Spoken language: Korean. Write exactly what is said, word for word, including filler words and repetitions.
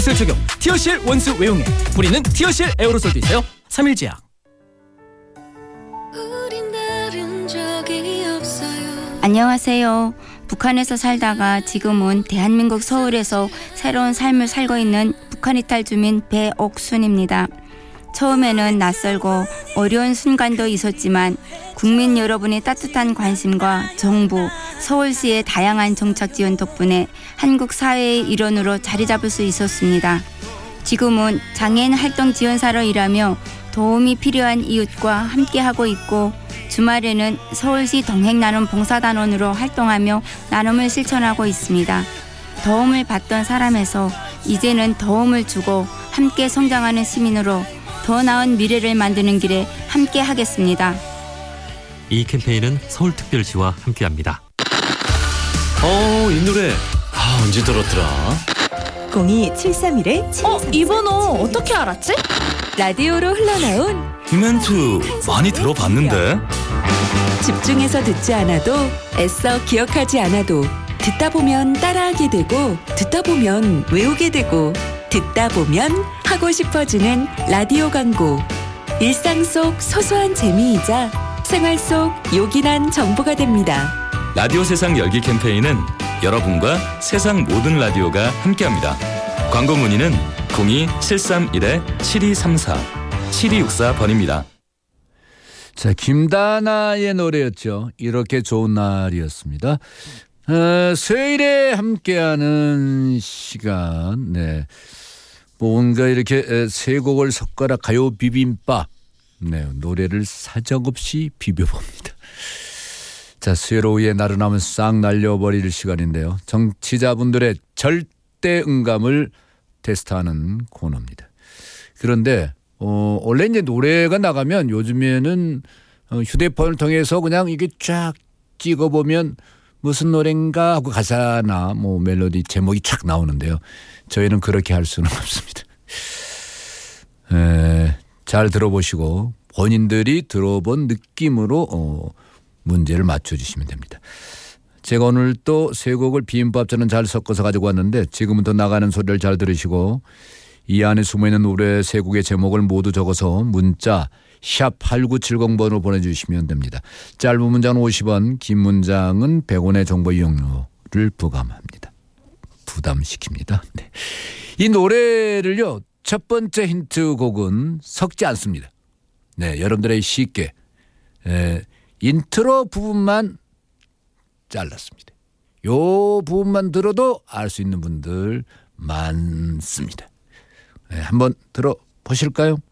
술 적용 티어실 원수 외용액, 뿌리는 티어실 에어로솔도 있어요. 삼일제약. 안녕하세요. 북한에서 살다가 지금은 대한민국 서울에서 새로운 삶을 살고 있는 북한 이탈 주민 배옥순입니다. 처음에는 낯설고 어려운 순간도 있었지만 국민 여러분의 따뜻한 관심과 정부, 서울시의 다양한 정책 지원 덕분에 한국 사회의 일원으로 자리 잡을 수 있었습니다. 지금은 장애인 활동 지원사로 일하며 도움이 필요한 이웃과 함께하고 있고, 주말에는 서울시 동행나눔 봉사단원으로 활동하며 나눔을 실천하고 있습니다. 도움을 받던 사람에서 이제는 도움을 주고 함께 성장하는 시민으로 더 나은 미래를 만드는 길에 함께 하겠습니다. 이 캠페인은 서울특별시와 함께합니다. 어, 이 노래 아, 언제 들었더라? 공이 칠삼일 칠이삼사. 어? 이 번호 어떻게 알았지? 라디오로 흘러나온 이 멘트 많이 들어봤는데. 집중해서 듣지 않아도, 애써 기억하지 않아도 듣다 보면 따라하게 되고, 듣다 보면 외우게 되고, 듣다 보면 하고 싶어지는 라디오 광고. 일상 속 소소한 재미이자 생활 속 요긴한 정보가 됩니다. 라디오 세상 열기 캠페인은 여러분과 세상 모든 라디오가 함께합니다. 광고 문의는 공이 칠삼일 칠이삼사 칠이육사 번입니다. 자, 김다나의 노래였죠. 이렇게 좋은 날이었습니다. 어, 수요일에 함께하는 시간. 네, 뭔가 이렇게 세 곡을 섞어라 가요 비빔밥. 네, 노래를 사정없이 비벼봅니다. 자, 수요일 오후에 나른함을 싹 날려버릴 시간인데요. 정치자분들의 절대 음감을 테스트하는 코너입니다. 그런데 어, 원래 이제 노래가 나가면 요즘에는 휴대폰을 통해서 그냥 이게 쫙 찍어보면 무슨 노래인가 하고 가사나 뭐 멜로디 제목이 쫙 나오는데요. 저희는 그렇게 할 수는 없습니다. 에, 잘 들어보시고 본인들이 들어본 느낌으로 어, 문제를 맞춰주시면 됩니다. 제가 오늘 또 세 곡을 비빔밥처럼 잘 섞어서 가지고 왔는데, 지금부터 나가는 소리를 잘 들으시고 이 안에 숨어있는 노래 세 곡의 제목을 모두 적어서 문자 샵 팔구칠공 번으로 보내주시면 됩니다. 짧은 문장은 오십 원, 긴 문장은 백 원의 정보 이용료를 부과합니다. 부담시킵니다. 네. 이 노래를요, 첫 번째 힌트 곡은 섞지 않습니다. 네, 여러분들의 쉽게 에, 인트로 부분만 잘랐습니다. 요 부분만 들어도 알 수 있는 분들 많습니다. 네, 한번 들어보실까요?